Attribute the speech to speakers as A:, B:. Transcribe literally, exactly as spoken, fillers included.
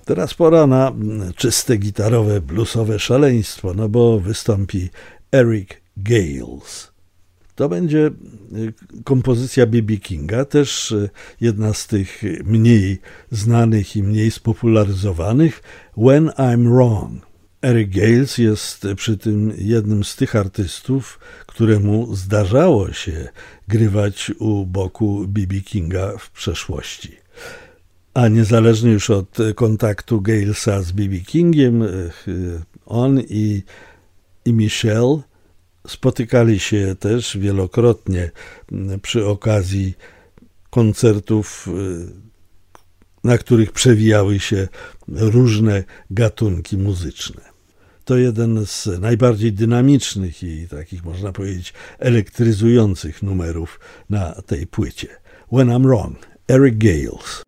A: Teraz pora na czyste gitarowe, bluesowe szaleństwo, no bo wystąpi Eric Gales. To będzie kompozycja B B Kinga, też jedna z tych mniej znanych i mniej spopularyzowanych, When I'm Wrong. Eric Gales jest przy tym jednym z tych artystów, któremu zdarzało się grywać u boku B B Kinga w przeszłości. A niezależnie już od kontaktu Galesa z B B Kingiem, on i, i Michelle spotykali się też wielokrotnie przy okazji koncertów, na których przewijały się różne gatunki muzyczne. To jeden z najbardziej dynamicznych i takich, można powiedzieć, elektryzujących numerów na tej płycie. When I'm Wrong, Eric Gales.